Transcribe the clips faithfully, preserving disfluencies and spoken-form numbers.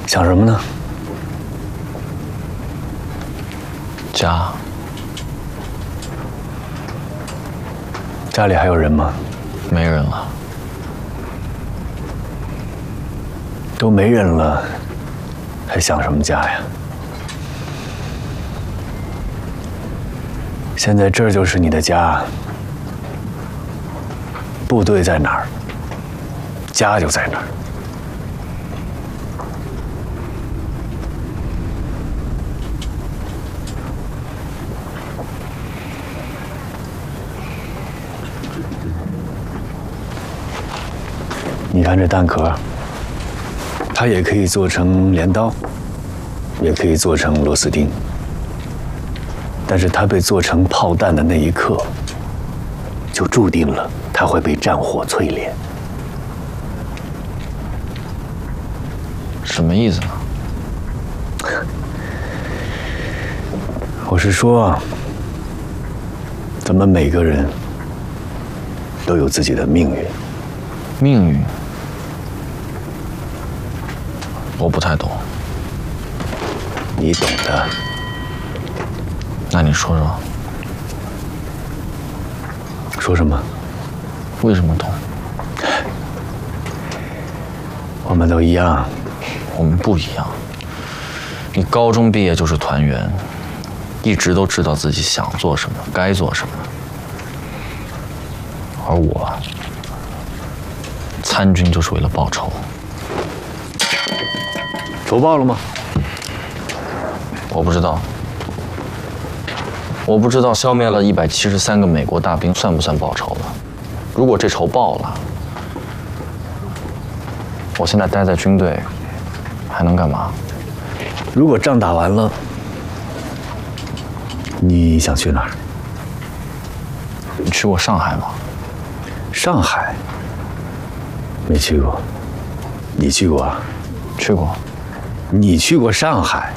想什么呢？ 家。 家里还有人吗？ 没人了。 都没人了，还想什么家呀？现在这儿就是你的家。部队在哪儿，家就在哪儿。你看这弹壳，它也可以做成镰刀，也可以做成螺丝钉，但是它被做成炮弹的那一刻，就注定了它会被战火淬炼。 什么意思呢？ 我是说，咱们每个人都有自己的命运。 命运？我不太懂。 你懂的。 那你说说。 说什么？ 为什么懂？ 我们都一样。 我们不一样。你高中毕业就是团员，一直都知道自己想做什么，该做什么。而我，参军就是为了报仇。 仇报了吗？ 我不知道。我不知道消灭了一百七十三个美国大兵算不算报仇了？如果这仇报了，我现在待在军队还能干嘛？ 如果仗打完了，你想去哪儿？ 你去过上海吗？ 上海？没去过。你去过啊？ 去过。 你去过上海？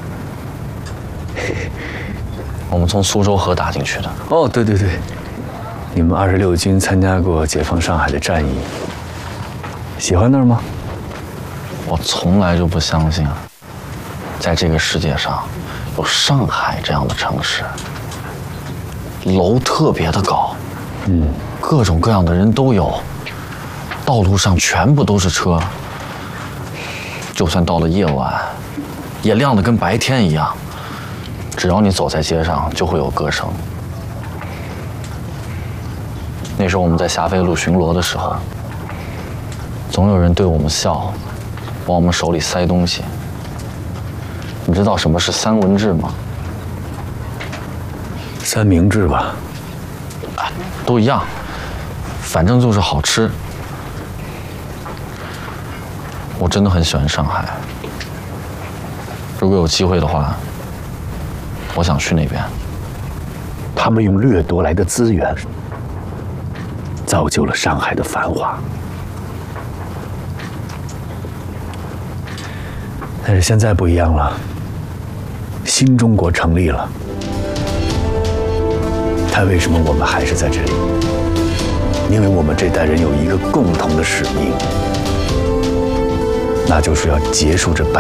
我们从苏州河打进去的。 哦，对对对，你们二十六军参加过解放上海的战役，喜欢那儿吗？ 我从来就不相信，在这个世界上有上海这样的城市，楼特别的高， 嗯， 各种各样的人都有，道路上全部都是车，就算到了夜晚，也亮得跟白天一样。只要你走在街上，就会有歌声。那时候我们在霞飞路巡逻的时候，总有人对我们笑，往我们手里塞东西。你知道什么是三文治吗？ 三明治吧， 啊，都一样，反正就是好吃。我真的很喜欢上海，如果有机会的话，我想去那边。 他们用掠夺来的资源，造就了上海的繁华。但是现在不一样了，新中国成立了。但为什么我们还是在这里？因为我们这代人有一个共同的使命，那就是要结束这百